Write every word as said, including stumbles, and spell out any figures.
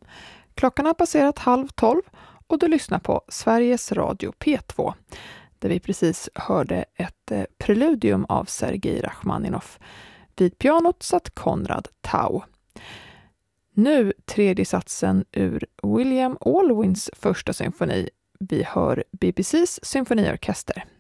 Klockan har passerat halv tolv och du lyssnar på Sveriges Radio P två, där vi precis hörde ett eh, preludium av Sergej Rachmaninov. Vid pianot satt Konrad Tau. Nu tredje satsen ur William Alwyns första symfoni. Vi hör B B C:s symfoniorkester.